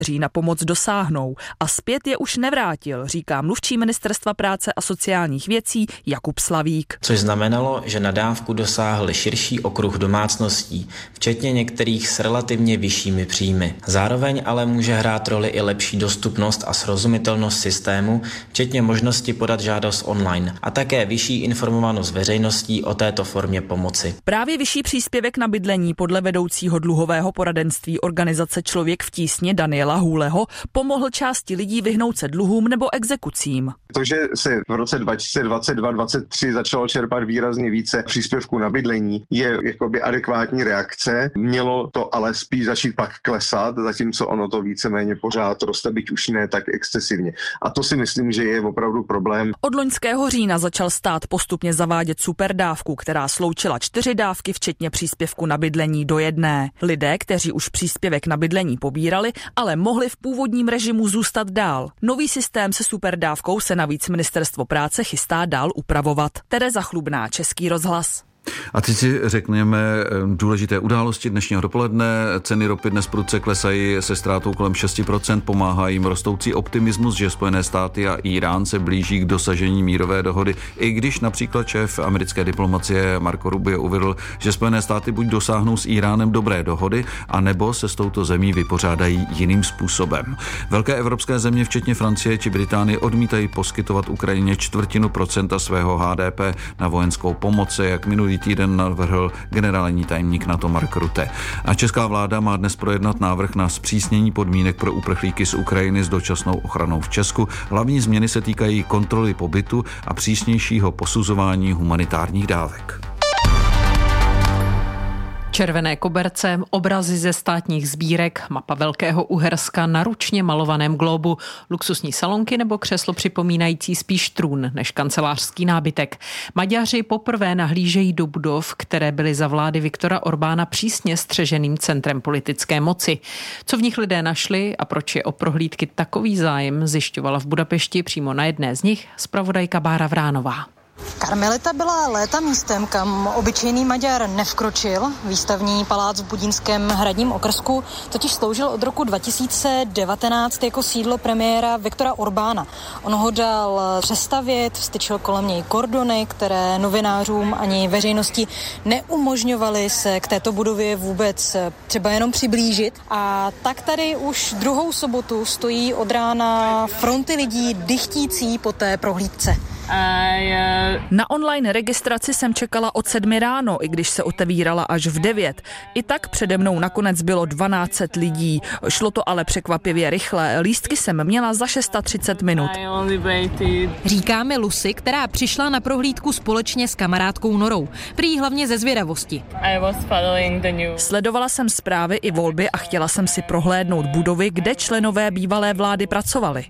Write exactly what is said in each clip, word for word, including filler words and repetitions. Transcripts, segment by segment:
Na pomoc dosáhnou a zpět je už nevrátil, říká mluvčí Ministerstva práce a sociálních věcí Jakub Slavík. Což znamenalo, že na dávku dosáhl širší okruh domácností, včetně některých s relativně vyššími příjmy. Zároveň ale může hrát roli i lepší dostupnost a srozumitelnost systému, včetně možnosti podat žádost online a také vyšší informovanost veřejností o této formě pomoci. Právě vyšší příspěvek na bydlení podle vedoucího dluhového poradenství organizace Člověk v tísni Daniela Hůleho pomohl části lidí vyhnout se dluhům nebo exekucím. To, že se v roce dva tisíce dvacet dva dvacet tři začalo čerpat výrazně více příspěvků na bydlení, je jakoby adekvátní reakce. Mělo to ale spíš začít pak klesat, zatímco ono to víceméně pořád roste, byť už ne tak excesivně. A to si myslím, že je opravdu problém. Od loňského října začal stát postupně zavádět superdávku, která sloučila čtyři dávky včetně příspěvku na bydlení do jedné. Lidé, kteří už příspěvek na bydlení pobírali, ale mohli v původním režimu zůstat dál. Nový systém se superdávkou se navíc Ministerstvo práce chystá dál upravovat. Tereza Chlubná, Český rozhlas. A teď si řekněme důležité události dnešního dopoledne. Ceny ropy dnes prudce klesají se ztrátou kolem šest procent. Pomáhá jim rostoucí optimismus, že Spojené státy a Irán se blíží k dosažení mírové dohody. I když například šéf americké diplomacie Marco Rubio uvedl, že Spojené státy buď dosáhnou s Iránem dobré dohody, anebo se s touto zemí vypořádají jiným způsobem. Velké evropské země, včetně Francie či Británie, odmítají poskytovat Ukrajině čtvrtinu procenta svého H D P na vojenskou pomoc, jak minulý týden navrhl generální tajemník NATO Mark Rutte. A česká vláda má dnes projednat návrh na zpřísnění podmínek pro uprchlíky z Ukrajiny s dočasnou ochranou v Česku. Hlavní změny se týkají kontroly pobytu a přísnějšího posuzování humanitárních dávek. Červené koberce, obrazy ze státních sbírek, mapa Velkého Uherska na ručně malovaném glóbu, luxusní salonky nebo křeslo připomínající spíš trůn než kancelářský nábytek. Maďaři poprvé nahlížejí do budov, které byly za vlády Viktora Orbána přísně střeženým centrem politické moci. Co v nich lidé našli a proč je o prohlídky takový zájem, zjišťovala v Budapešti přímo na jedné z nich zpravodajka Bára Vránová. Karmelita byla léta místem, kam obyčejný Maďar nevkročil. Výstavní palác v Budínském hradním okrsku totiž sloužil od roku dva tisíce devatenáct jako sídlo premiéra Viktora Orbána. On ho dal přestavět, vstyčil kolem něj kordony, které novinářům ani veřejnosti neumožňovaly se k této budově vůbec třeba jenom přiblížit. A tak tady už druhou sobotu stojí od rána fronty lidí dychtící po té prohlídce. Na online registraci jsem čekala od sedmi ráno, i když se otevírala až v devět. I tak přede mnou nakonec bylo dvanáct set lidí. Šlo to ale překvapivě rychle. Lístky jsem měla za třicet šest minut. Říká mi Lucy, která přišla na prohlídku společně s kamarádkou Norou. Prý hlavně ze zvědavosti. Sledovala jsem zprávy i volby a chtěla jsem si prohlédnout budovy, kde členové bývalé vlády pracovali.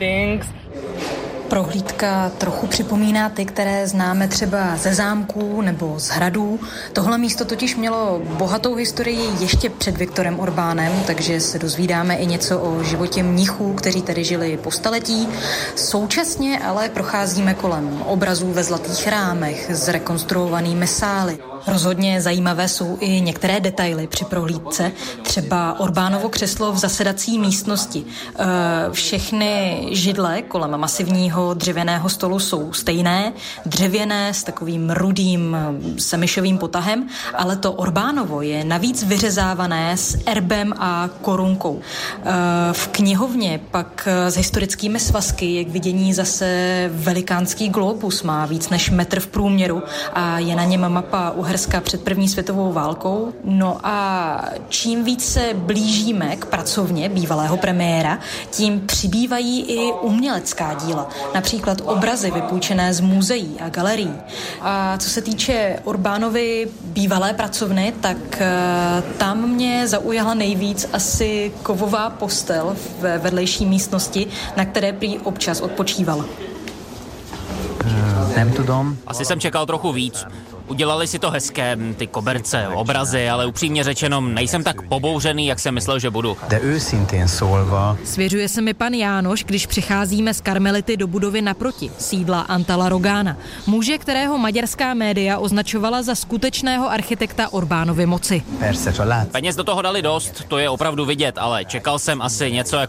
Prohlídka trochu připomíná ty, které známe třeba ze zámků nebo z hradů. Tohle místo totiž mělo bohatou historii ještě před Viktorem Orbánem, takže se dozvídáme i něco o životě mnichů, kteří tady žili po staletí. Současně ale procházíme kolem obrazů ve zlatých rámech, zrekonstruovanými sály. Rozhodně zajímavé jsou i některé detaily při prohlídce, třeba Orbánovo křeslo v zasedací místnosti. Všechny židle kolem masivního dřevěného stolu jsou stejné, dřevěné s takovým rudým semišovým potahem, ale to Orbánovo je navíc vyřezávané s erbem a korunkou. V knihovně pak s historickými svazky je k vidění zase velikánský globus, má víc než metr v průměru a je na něm mapa Uherska před první světovou válkou. No a čím víc se blížíme k pracovně bývalého premiéra, tím přibývají i umělecká díla. Například obrazy vypůjčené z muzeí a galerií. A co se týče Orbánovy bývalé pracovny, tak tam mě zaujala nejvíc asi kovová postel ve vedlejší místnosti, na které prý občas odpočívala. Asi jsem čekal trochu víc. Udělali si to hezké, ty koberce, obrazy, ale upřímně řečeno, nejsem tak pobouřený, jak jsem myslel, že budu. Svěřuje se mi pan Jánoš, když přicházíme z Karmelity do budovy naproti, sídla Antala Rogána. Muže, kterého maďarská média označovala za skutečného architekta Orbánovy moci. Peněz do toho dali dost, to je opravdu vidět, ale čekal jsem asi něco jako